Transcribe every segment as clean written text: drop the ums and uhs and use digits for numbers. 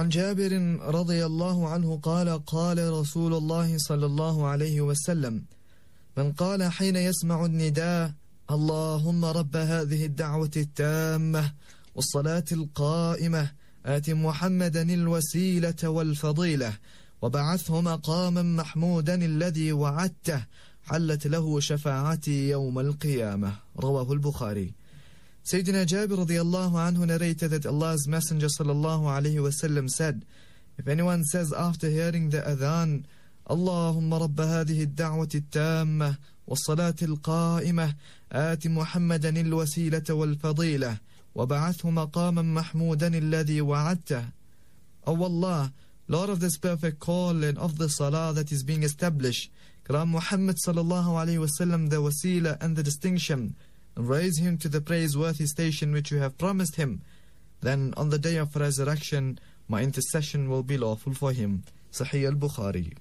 عن جابر رضي الله عنه قال قال رسول الله صلى الله عليه وسلم من قال حين يسمع النداء اللهم رب هذه الدعوة التامة والصلاة القائمة آت محمدا الوسيلة والفضيلة وبعثه مقاما محمودا الذي وعدته حلت له شفاعتي يوم القيامة. رواه البخاري. Sayyidina Jabir radiyallahu anhu narrated that Allah's Messenger sallallahu alayhi wasallam said, if anyone says after hearing the adhan, Allahumma rabba hadhihi ad-da'wati at-tammah was-salati al-qa'imah آت محمدا الوسيلة والفضيلة وبعثه مقاما محمودا الذي وعدته. O Allah, Lord of this perfect call and of the salah that is being established, grant Muhammad sallallahu alayhi wasallam the wasila and the distinction, and raise him to the praiseworthy station which you have promised him. Then on the day of resurrection, my intercession will be lawful for him. Sahih al-Bukhari.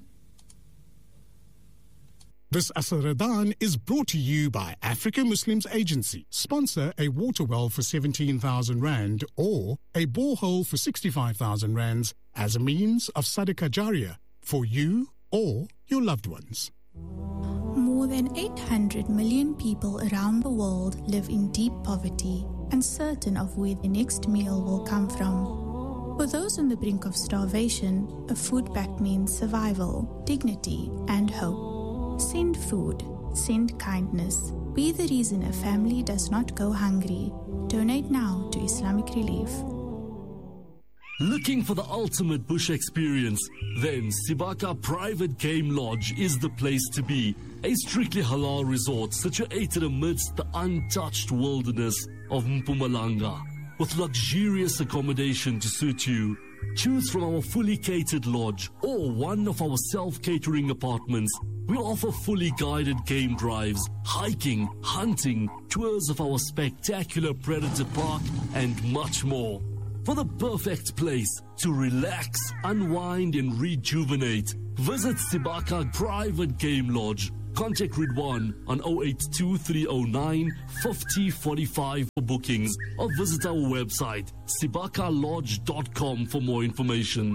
This Asr Ramadan is brought to you by African Muslims Agency. Sponsor a water well for 17,000 Rand or a borehole for 65,000 Rands as a means of Sadaqah Jariyah for you or your loved ones. More than 800 million people around the world live in deep poverty, uncertain of where the next meal will come from. For those on the brink of starvation, a food pact means survival, dignity, and hope. Send food, send kindness. Be the reason a family does not go hungry. Donate now to Islamic Relief. Looking for the ultimate bush experience? Then Sibaka Private Game Lodge is the place to be. A strictly halal resort situated amidst the untouched wilderness of Mpumalanga. With luxurious accommodation to suit you. Choose from our fully catered lodge or one of our self-catering apartments. We offer fully guided game drives, hiking, hunting, tours of our spectacular Predator Park and much more. For the perfect place to relax, unwind and rejuvenate, visit Sibaka Private Game Lodge. Contact Ridwan on 082309 5045 for bookings or visit our website sibakalodge.com for more information.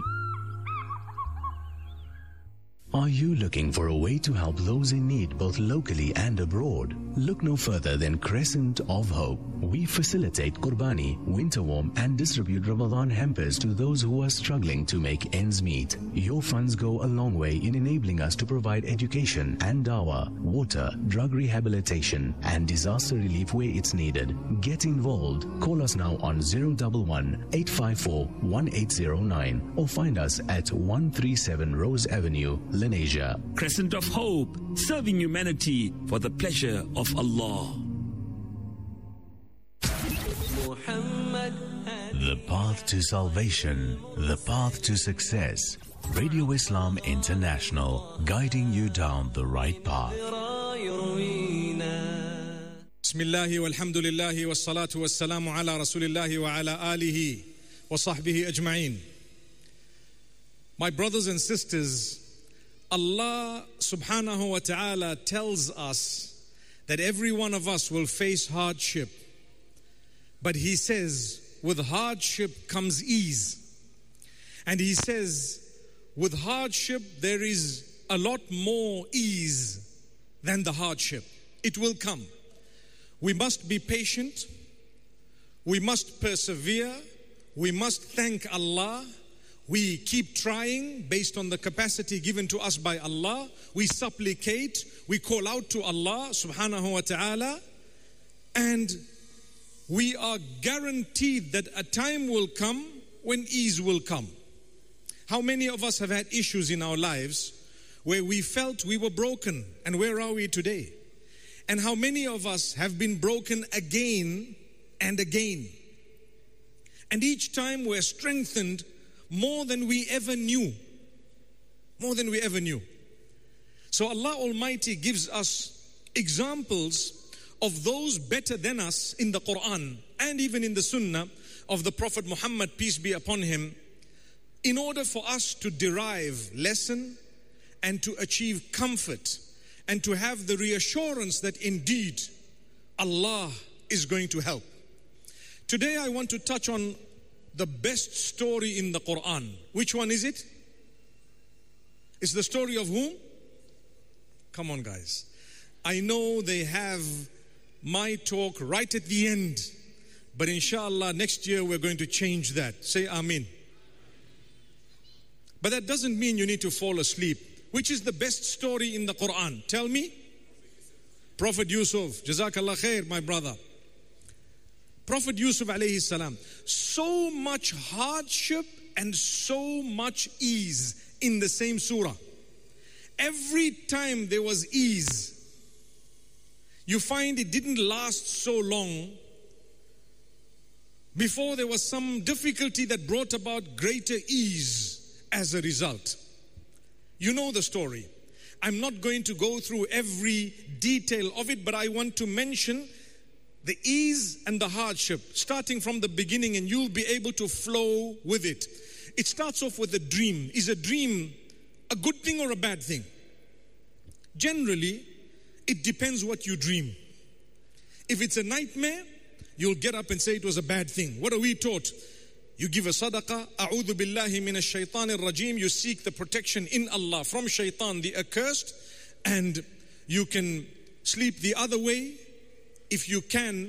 Are you looking for a way to help those in need both locally and abroad? Look no further than Crescent of Hope. We facilitate Qurbani, winter warm and distribute Ramadan hampers to those who are struggling to make ends meet. Your funds go a long way in enabling us to provide education and dawah, water, drug rehabilitation and disaster relief where it's needed. Get involved. Call us now on 011-854-1809 or find us at 137 Rose Avenue, Lenasia. Crescent of Hope, serving humanity for the pleasure of Allah. The path to salvation, the path to success. Radio Islam International, guiding you down the right path. Bismillah walhamdulillah wassalatu wassalamu ala rasulillah wa ala alihi wa sahbihi ajma'in. My brothers and sisters, Allah subhanahu wa ta'ala tells us that every one of us will face hardship. But He says, with hardship comes ease. And He says, with hardship there is a lot more ease than the hardship. It will come. We must be patient. We must persevere. We must thank Allah. We keep trying based on the capacity given to us by Allah. We supplicate. We call out to Allah subhanahu wa ta'ala. And we are guaranteed that a time will come when ease will come. How many of us have had issues in our lives where we felt we were broken, and where are we today? And how many of us have been broken again and again? And each time we're strengthened more than we ever knew. More than we ever knew. So Allah Almighty gives us examples of those better than us in the Quran and even in the Sunnah of the Prophet Muhammad, peace be upon him, in order for us to derive lesson and to achieve comfort and to have the reassurance that indeed Allah is going to help. Today I want to touch on the best story in the Quran. Which one is it? It's the story of whom? Come on, guys. I know they have my talk right at the end, but inshallah next year we're going to change that. Say Ameen. But that doesn't mean you need to fall asleep. Which is the best story in the Quran? Tell me. Prophet Yusuf. Jazakallah khair, my brother. Prophet Yusuf alayhi salam. So much hardship and so much ease in the same surah. Every time there was ease, you find it didn't last so long before there was some difficulty that brought about greater ease as a result. You know the story. I'm not going to go through every detail of it, but I want to mention the ease and the hardship, starting from the beginning, and you'll be able to flow with it. It starts off with a dream. Is a dream a good thing or a bad thing? Generally, it depends what you dream. If it's a nightmare, you'll get up and say it was a bad thing. What are we taught? You give a sadaqah, a'udhu billahi minash shaitanir rajim, you seek the protection in Allah from shaitan, the accursed, and you can sleep the other way. If you can,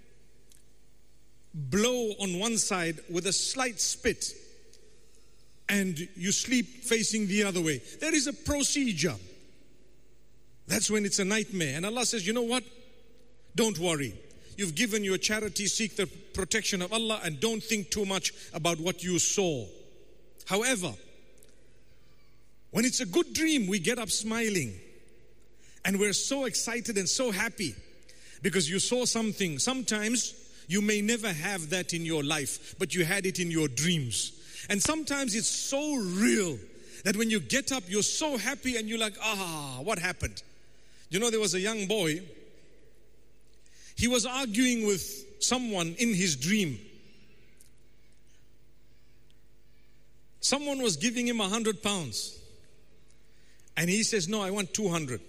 blow on one side with a slight spit and you sleep facing the other way. There is a procedure. That's when it's a nightmare. And Allah says, you know what? Don't worry. You've given your charity, seek the protection of Allah, and don't think too much about what you saw. However, when it's a good dream, we get up smiling. And we're so excited and so happy because you saw something. Sometimes you may never have that in your life, but you had it in your dreams. And sometimes it's so real that when you get up, you're so happy and you're like, what happened? You know, there was a young boy. He was arguing with someone in his dream. Someone was giving him 100 pounds. And he says, no, I want 200.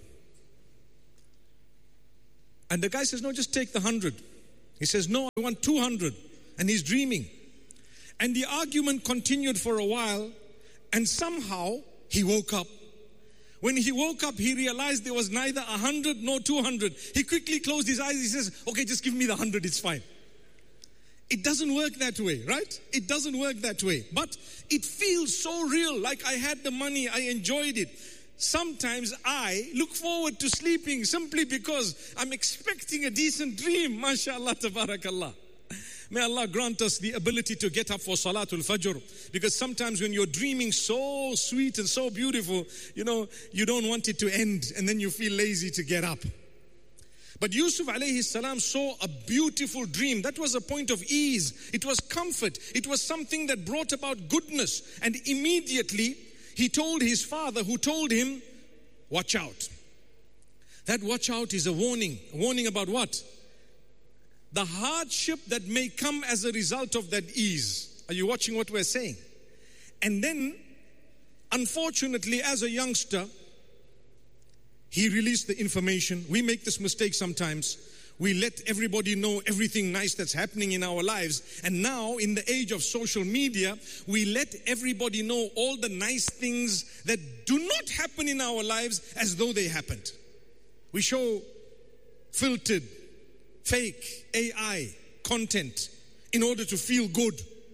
And the guy says, no, just take the 100. He says, no, I want 200. And he's dreaming. And the argument continued for a while. And somehow he woke up. When he woke up, he realized there was neither 100 nor 200. He quickly closed his eyes. He says, okay, just give me the 100, it's fine. It doesn't work that way, right? It doesn't work that way. But it feels so real, like I had the money, I enjoyed it. Sometimes I look forward to sleeping simply because I'm expecting a decent dream. MashaAllah, tabarakallah. May Allah grant us the ability to get up for Salatul Fajr. Because sometimes when you're dreaming so sweet and so beautiful, you know, you don't want it to end and then you feel lazy to get up. But Yusuf alayhi salam saw a beautiful dream. That was a point of ease. It was comfort. It was something that brought about goodness. And immediately he told his father, who told him, watch out. That watch out is a warning. A warning about what? The hardship that may come as a result of that ease. Are you watching what we're saying? And then, unfortunately, as a youngster, he released the information. We make this mistake sometimes. We let everybody know everything nice that's happening in our lives. And now, in the age of social media, we let everybody know all the nice things that do not happen in our lives as though they happened. We show filtered, fake AI content in order to feel good.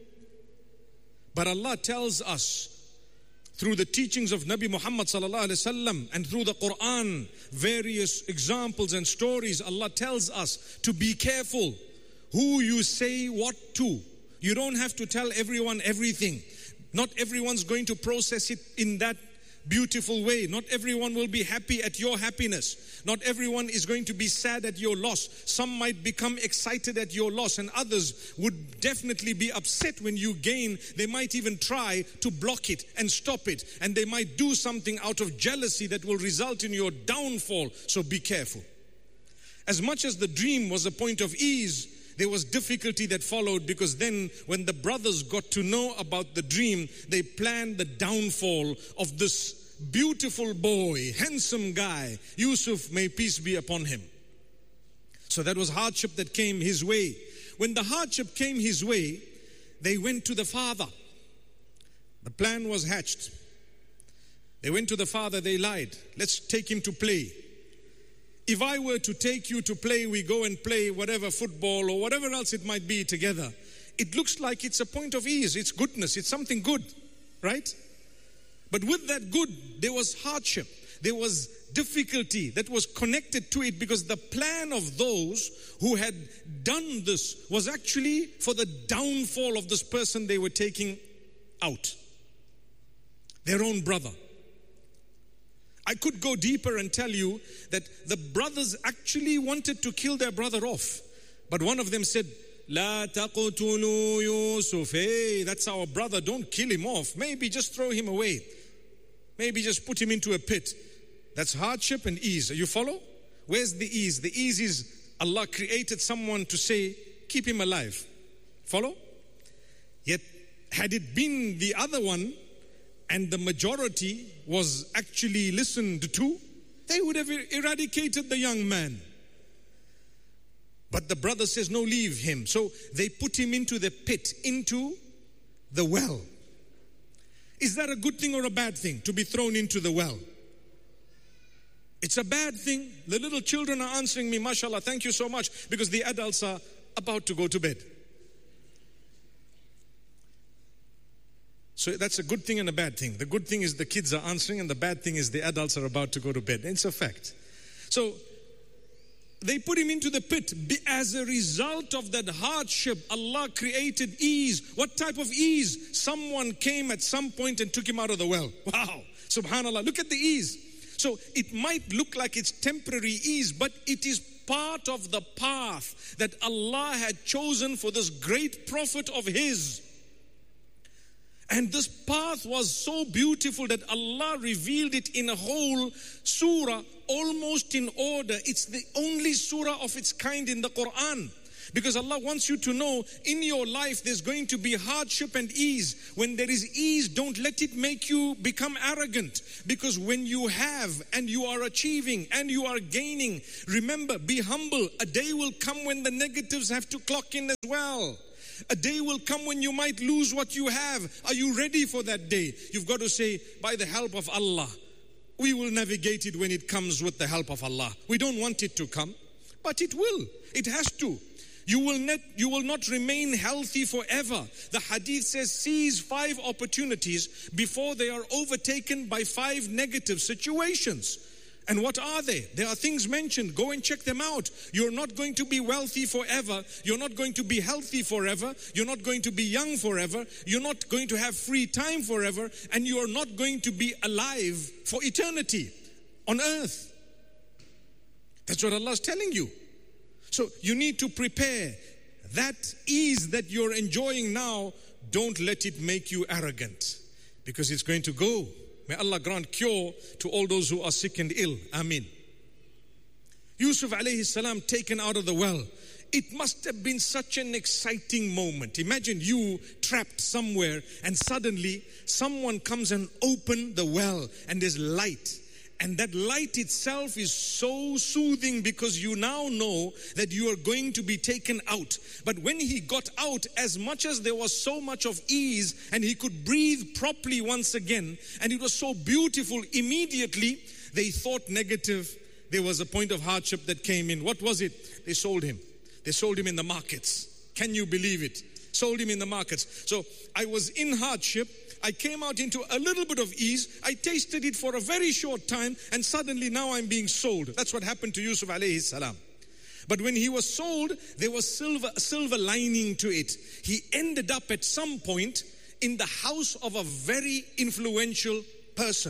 But Allah tells us through the teachings of Nabi Muhammad sallallahu alaihi wasallam and through the Quran, various examples and stories, Allah tells us to be careful who you say what to. You don't have to tell everyone everything. Not everyone's going to process it in that beautiful way. Not everyone will be happy at your happiness. Not everyone is going to be sad at your loss. Some might become excited at your loss, and others would definitely be upset when you gain. They might even try to block it and stop it, and they might do something out of jealousy that will result in your downfall. So be careful. As much as the dream was a point of ease, there was difficulty that followed, because then when the brothers got to know about the dream, they planned the downfall of this beautiful boy, handsome guy, Yusuf, may peace be upon him. So that was hardship that came his way. When the hardship came his way, they went to the father. The plan was hatched. They went to the father, they lied. Let's take him to play. If I were to take you to play, we go and play whatever football or whatever else it might be together. It looks like it's a point of ease, it's goodness, it's something good, right? But with that good, there was hardship, there was difficulty that was connected to it, because the plan of those who had done this was actually for the downfall of this person they were taking out, their own brother. I could go deeper and tell you that the brothers actually wanted to kill their brother off. But one of them said, La taqtulu Yusuf. Hey, that's our brother, don't kill him off. Maybe just throw him away. Maybe just put him into a pit. That's hardship and ease. You follow? Where's the ease? The ease is Allah created someone to say, keep him alive. Follow? Yet, had it been the other one, and the majority was actually listened to, they would have eradicated the young man. But the brother says, no, leave him. So they put him into the pit, into the well. Is that a good thing or a bad thing, to be thrown into the well? It's a bad thing. The little children are answering me, mashallah, thank you so much, because the adults are about to go to bed. So that's a good thing and a bad thing. The good thing is the kids are answering, and the bad thing is the adults are about to go to bed. It's a fact. So they put him into the pit. As a result of that hardship, Allah created ease. What type of ease? Someone came at some point and took him out of the well. Wow, subhanallah, look at the ease. So it might look like it's temporary ease, but it is part of the path that Allah had chosen for this great prophet of His. And this path was so beautiful that Allah revealed it in a whole surah, almost in order. It's the only surah of its kind in the Quran. Because Allah wants you to know, in your life there's going to be hardship and ease. When there is ease, don't let it make you become arrogant. Because when you have and you are achieving and you are gaining, remember, be humble. A day will come when the negatives have to clock in as well. A day will come when you might lose what you have. Are you ready for that day? You've got to say, by the help of Allah, we will navigate it when it comes with the help of Allah. We don't want it to come, but it will. It has to. You will not remain healthy forever. The hadith says, seize 5 opportunities before they are overtaken by 5 negative situations. And what are they? There are things mentioned. Go and check them out. You're not going to be wealthy forever. You're not going to be healthy forever. You're not going to be young forever. You're not going to have free time forever. And you are not going to be alive for eternity on earth. That's what Allah is telling you. So you need to prepare. That ease that you're enjoying now, don't let it make you arrogant, because it's going to go. May Allah grant cure to all those who are sick and ill. Ameen. Yusuf alayhi salam taken out of the well. It must have been such an exciting moment. Imagine you trapped somewhere and suddenly someone comes and opens the well and there's light. And that light itself is so soothing, because you now know that you are going to be taken out. But when he got out, as much as there was so much of ease and he could breathe properly once again, and it was so beautiful, immediately they thought negative. There was a point of hardship that came in. What was it? They sold him. They sold him in the markets. Can you believe it? Sold him in the markets. So I was in hardship. I came out into a little bit of ease. I tasted it for a very short time, and suddenly now I'm being sold. That's what happened to Yusuf alayhi salam. But when he was sold, there was silver lining to it. He ended up at some point in the house of a very influential person.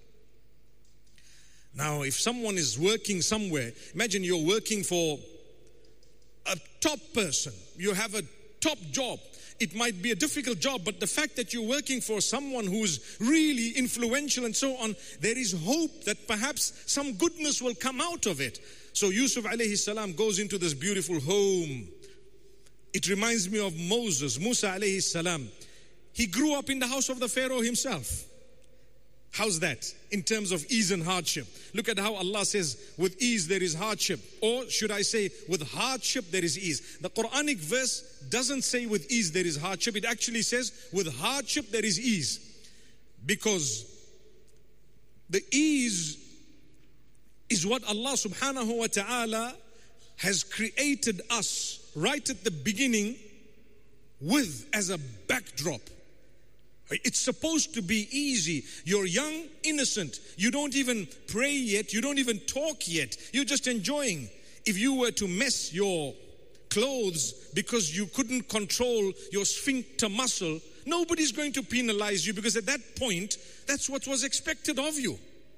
Now, if someone is working somewhere, imagine you're working for a top person. You have a top job. It might be a difficult job, but the fact that you're working for someone who's really influential and so on, there is hope that perhaps some goodness will come out of it. So Yusuf alayhi salam goes into this beautiful home. It reminds me of Moses, Musa alayhi salam. He grew up in the house of the Pharaoh himself. How's that in terms of ease and hardship? Look at how Allah says, with ease there is hardship. Or should I say, with hardship there is ease. The Quranic verse doesn't say with ease there is hardship. It actually says with hardship there is ease. Because the ease is what Allah subhanahu wa ta'ala has created us right at the beginning with as a backdrop. It's supposed to be easy. You're young, innocent. You don't even pray yet. You don't even talk yet. You're just enjoying. If you were to mess your clothes because you couldn't control your sphincter muscle, nobody's going to penalize you, because at that point, that's what was expected of you.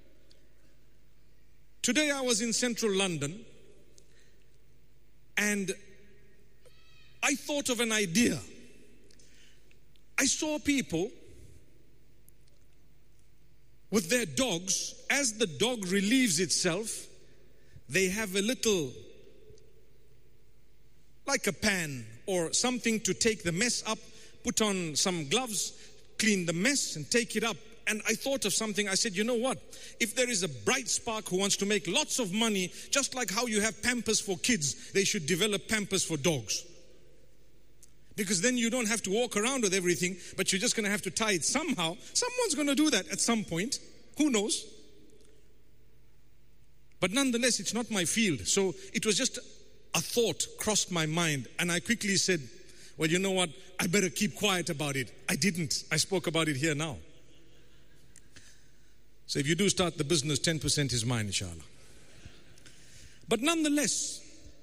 Today I was in central London and I thought of an idea. I saw people with their dogs. As the dog relieves itself, they have a little, like a pan or something to take the mess up, put on some gloves, clean the mess and take it up. And I thought of something. I said, you know what? If there is a bright spark who wants to make lots of money, just like how you have Pampers for kids, they should develop Pampers for dogs. Because then you don't have to walk around with everything, but you're just going to have to tie it somehow. Someone's going to do that at some point. Who knows? But nonetheless, it's not my field. So it was just a thought crossed my mind. And I quickly said, well, you know what? I better keep quiet about it. I didn't. I spoke about it here now. So if you do start the business, 10% is mine, inshallah. But nonetheless,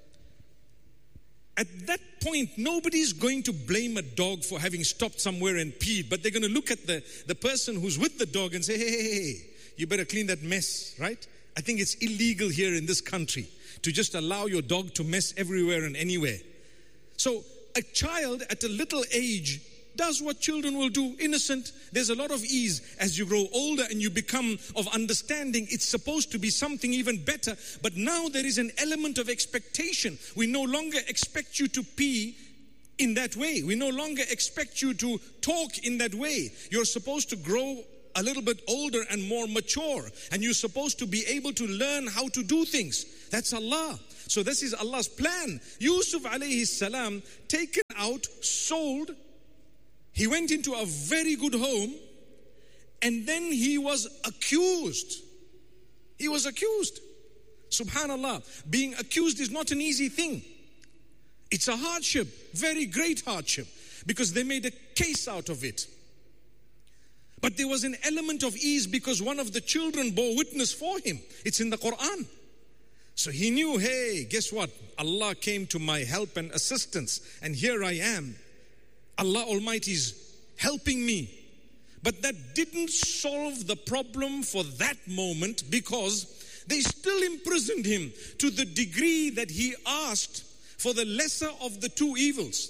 at that point, nobody's going to blame a dog for having stopped somewhere and peed, but they're going to look at the person who's with the dog and say, hey, you better clean that mess, right? I think it's illegal here in this country to just allow your dog to mess everywhere and anywhere. So a child at a little age does what children will do, innocent. There's a lot of ease. As you grow older and you become of understanding, it's supposed to be something even better. But now there is an element of expectation. We no longer expect you to pee in that way. We no longer expect you to talk in that way. You're supposed to grow a little bit older and more mature. And you're supposed to be able to learn how to do things. That's Allah. So this is Allah's plan. Yusuf alayhi salam, taken out, sold. He went into a very good home, and then he was accused. He was accused. Subhanallah. Being accused is not an easy thing. It's a hardship, very great hardship, because they made a case out of it. But there was an element of ease because one of the children bore witness for him. It's in the Quran. So he knew, hey, guess what? Allah came to my help and assistance, and here I am. Allah Almighty is helping me. But that didn't solve the problem for that moment, because they still imprisoned him to the degree that he asked for the lesser of the two evils.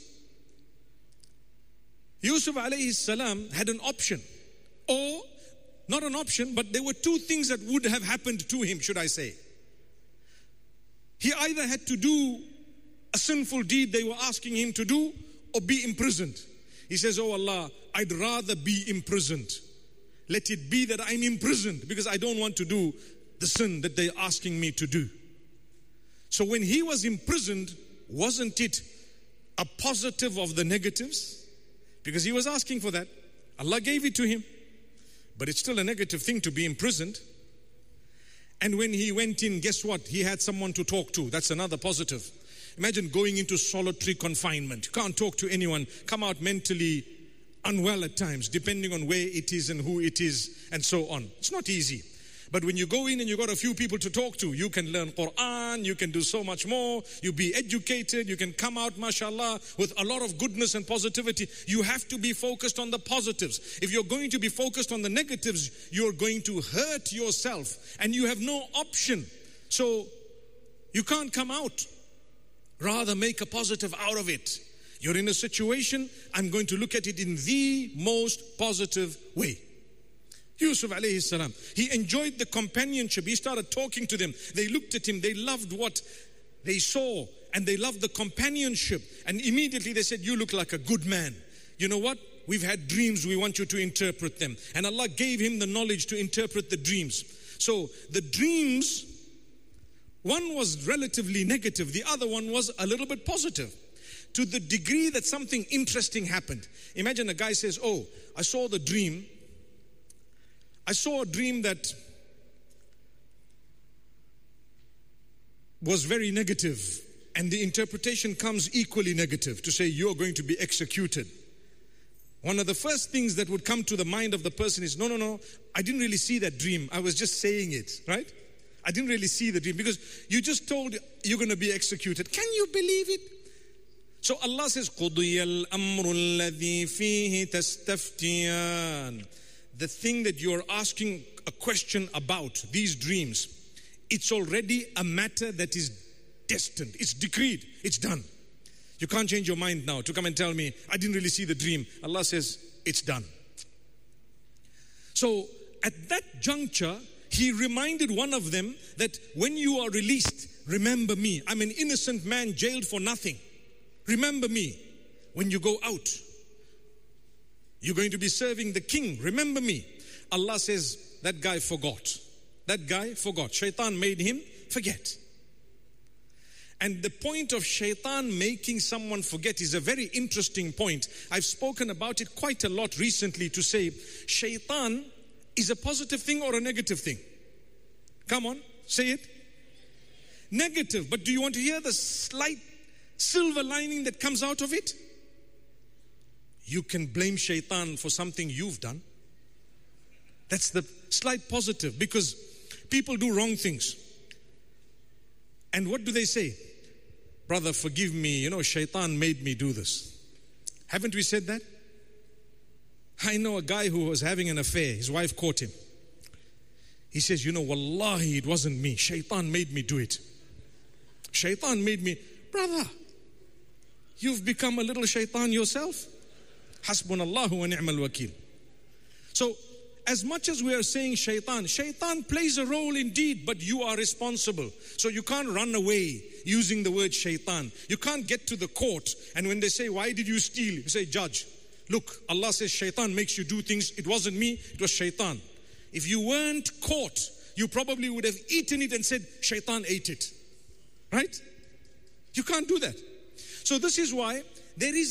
Yusuf alayhi salam had an option, or not an option, but there were two things that would have happened to him, should I say. He either had to do a sinful deed they were asking him to do, or be imprisoned. He says, oh Allah, I'd rather be imprisoned. Let it be that I'm imprisoned, because I don't want to do the sin that they're asking me to do. So when he was imprisoned, wasn't it a positive of the negatives? Because he was asking for that. Allah gave it to him. But it's still a negative thing to be imprisoned. And when he went in, guess what? He had someone to talk to. That's another positive. Imagine going into solitary confinement. You can't talk to anyone. Come out mentally unwell at times, depending on where it is and who it is and so on. It's not easy. But when you go in and you got a few people to talk to, you can learn Quran, you can do so much more, you be educated, you can come out, mashallah, with a lot of goodness and positivity. You have to be focused on the positives. If you're going to be focused on the negatives, you're going to hurt yourself and you have no option. So you can't come out. Rather make a positive out of it. You're in a situation, I'm going to look at it in the most positive way. Yusuf alayhi salam, he enjoyed the companionship. He started talking to them. They looked at him. They loved what they saw, and they loved the companionship. And immediately they said, you look like a good man. You know what? we've had dreams, we want you to interpret them. And Allah gave him the knowledge to interpret the dreams. So the dreams, one was relatively negative, the other one was a little bit positive. To the degree that something interesting happened. Imagine a guy says, oh, I saw a dream that was very negative, and the interpretation comes equally negative, to say you're going to be executed. One of the first things that would come to the mind of the person is, no, I didn't really see that dream. I was just saying it, right? I didn't really see the dream, because you just told you're going to be executed. Can you believe it? So Allah says, قُضِيَ الْأَمْرُ الَّذِي فِيهِ تَسْتَفْتِيَانِ. The thing that you're asking a question about, these dreams, it's already a matter that is destined. It's decreed. It's done. You can't change your mind now to come and tell me, I didn't really see the dream. Allah says, it's done. So at that juncture, He reminded one of them that when you are released, remember me. I'm an innocent man jailed for nothing. Remember me when you go out. You're going to be serving the king. Remember me. Allah says, that guy forgot. That guy forgot. Shaitan made him forget. And the point of shaitan making someone forget is a very interesting point. I've spoken about it quite a lot recently, to say shaitan is a positive thing or a negative thing? Come on, say it. Negative. But do you want to hear the slight silver lining that comes out of it? You can blame shaitan for something you've done. That's the slight positive, because people do wrong things. And what do they say? Brother, forgive me, shaitan made me do this. Haven't we said that? I know a guy who was having an affair. His wife caught him. He says, wallahi, it wasn't me. Shaitan made me do it. Shaitan made me. Brother, you've become a little shaitan yourself. Hasbunallahu wa ni'mal wakil. So, as much as we are saying shaitan plays a role indeed, but you are responsible. So you can't run away using the word shaitan. You can't get to the court, and when they say, why did you steal? You say, judge, look, Allah says shaitan makes you do things. It wasn't me, it was shaitan. If you weren't caught, you probably would have eaten it and said, shaitan ate it. Right? You can't do that. So this is why there is